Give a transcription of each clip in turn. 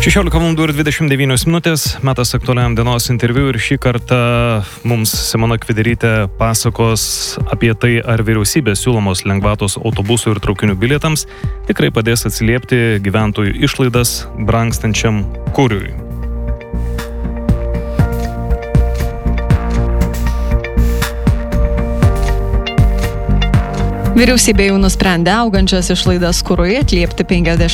16:29, metas aktualiam dienos interviu ir šį kartą mums Simona Kviderytė pasakos apie tai, ar vyriausybės siūlomos lengvatos autobusų ir traukinių bilietams tikrai padės atsiliepti gyventojų išlaidas brangstančiam kurui. Vyriausybė jau nusprendė augančias išlaidas kurui atliepti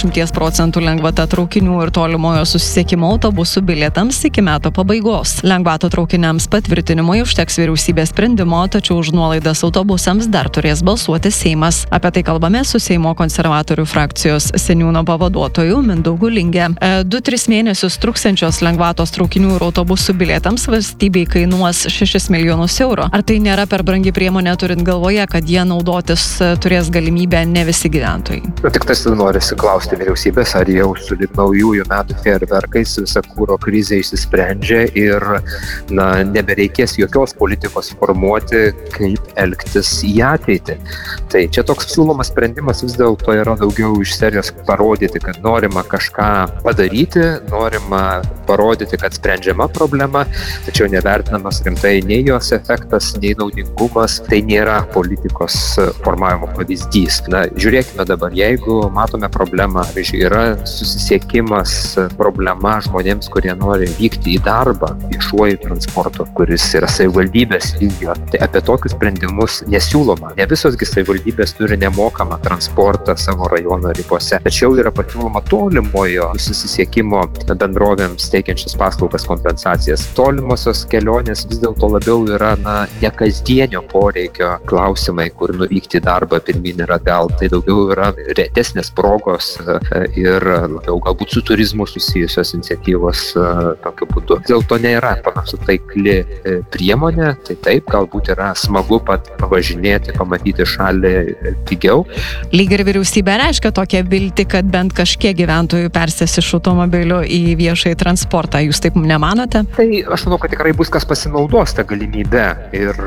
50% lengvata traukinių ir tolimojo susisiekimo autobusų bilietams iki metų pabaigos. Lengvato traukiniams patvirtinimui užteks vyriausybės sprendimo, tačiau už nuolaidas autobusams dar turės balsuoti Seimas. Apie tai kalbame su Seimo konservatorių frakcijos seniūno pavaduotoju Mindaugu Linge. 2-3 mėnesius truksiančios lengvatos traukinių ir autobusų bilietams valstybei kainuos 6 milijonus eurų. Ar tai nėra per brangi priemonė, turint galvoje, kad jie naudotis turės galimybę ne visi gyventojai? Tik tas norisi klausti vyriausybės, ar jau su naujųjų metų fejerverkais visa kuro krizė išsisprendžia ir nebereikės jokios politikos formuoti, kaip elgtis į ateitį. Tai čia toks siūlomas sprendimas vis dėlto yra daugiau iš serijos parodyti, kad norima kažką padaryti, norima parodyti, kad sprendžiama problema, tačiau nevertinamas rimtai nei jos efektas, nei naudingumas. Tai nėra politikos formavimo pavyzdys. Žiūrėkime dabar, jeigu matome problemą, yra susisiekimas problema žmonėms, kurie nori vykti į darbą viešuoju transportu, kuris yra savivaldybės lygio, tai apie tokius sprendimus nesiūloma. Ne visosgi savivaldybės turi nemokamą transportą savo rajono ribose, tačiau yra pasiūloma tolimojo susisiekimo bendrovėms teikiančias paslaugas kompensacijas. Tolimosios kelionės vis dėlto labiau yra ne kasdienio poreikio klausimai, kur nuvykti į darbą pirmyn ir atgal. Tai daugiau yra retesnės progos ir labiau galbūt su turizmu susijusios iniciatyvos tokiu būdu. Dėl to nėra panašu taikli priemonė, tai taip, galbūt yra smagu pavažinėti, pamatyti šalį pigiau. Lyg ir vyriausybė reiškia tokią viltį, kad bent kažkiek gyventojų persės iš automobilio į viešąjį transportą. Jūs taip nemanote? Tai aš manau, kad tikrai bus kas pasinaudos tą galimybę ir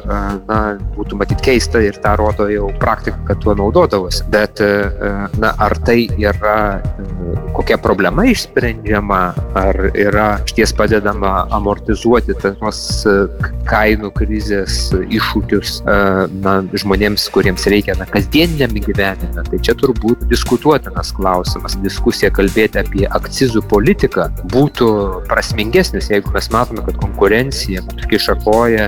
būtų matyt keista ir tą rodo jau praktika, kad tuo naudodavosi. Bet ar tai yra kokia problema išsprendžiama, ar yra šties padedama amortizuoti tuos kainų krizės iššūkius žmonėms, kuriems reikia kasdieniniam gyvenime. Tai čia turbūt diskutuotinas klausimas. Diskusija kalbėti apie akcizų politiką būtų prasmingesnis, jeigu mes matome, kad konkurencija kiša koją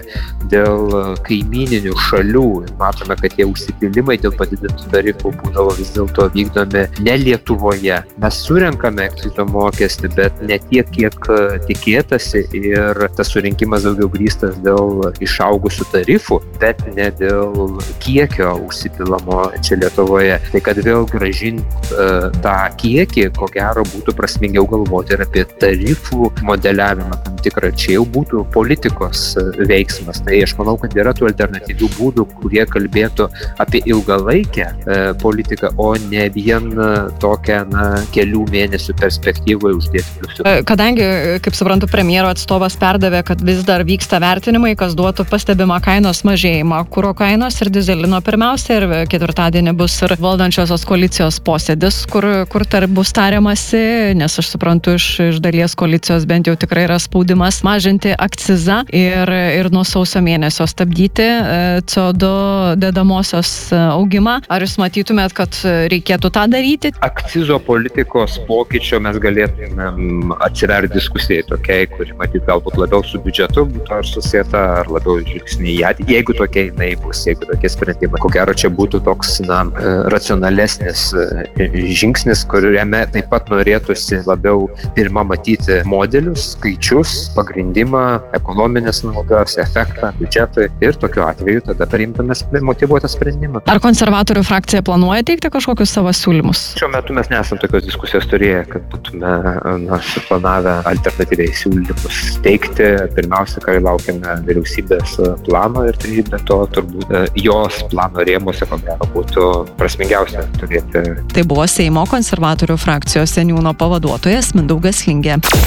dėl kaimyninių šalių. Matome, kad tie užsipilimai dėl padidintų tarifų būdavo vis dėlto vykdomi ne Lietuvoje. Mes surenkame akcizo mokestį, bet ne tiek, kiek tikėtasi, ir tas surinkimas daugiau grįstas dėl išaugusių tarifų, bet ne dėl kiekio užsipilamo čia Lietuvoje. Tai kad vėl grąžinti tą kiekį, ko gero būtų prasmingiau galvoti ir apie tarifų modeliavimą tam tikrą. Čia jau būtų politikos veiksmas. Tai aš manau, kad yra tų alternatyvių būdų, kurie kalbėtų apie ilgalaikę politiką, o ne vien tokią kelių mėnesių perspektyvoje uždėti pliusų. Kadangi, kaip suprantu, premjero atstovas perdavė, kad vis dar vyksta vertinimai, kas duotų pastebimą kainos mažėjimą, kuro kainos ir dizelino pirmiausia, ir ketvirtadienį bus ir valdančiosios koalicijos posėdis, kur bus tariamasi, nes aš suprantu, iš dalies koalicijos bent jau tikrai yra spaudimas mažinti akcizą ir nuo sausio mėnesio stabdyti CO2 dedamosios augimą. Ar jūs matytumėt, kad reikėtų tą daryti? Akcizo politikos pokyčio mes galėtume atsiverti diskusijai tokiai, kuri matyt galbūt labiau su biudžetu būtų ar susieta, ar labiau žvilgsnį į ateitį. Jeigu tokia jinai bus, jeigu tokie sprendimai, ko gero čia būtų toks racionalesnis žingsnis, kuriame taip pat norėtųsi labiau pirmą matyti modelius, skaičius, pagrindimą, ekonominės naudos, efektą biudžetui, ir tokiu atveju tada priimtume motyvuotą sprendimą. Ar konservatorių frakcija planuoja teikti kažkokius savo siūlymus? Šiuo metu mes nesam tokios diskusijos turėję, kad būtume suplanavę alternatyviai siūlymus teikti. Pirmiausia, kai laukiame vyriausybės plano, ir tai be to turbūt jos plano rėmuose, ko gero, būtų prasmingiausia turėti. Tai buvo Seimo konservatorių frakcijos seniūno pavaduotojas Mindaugas Linge.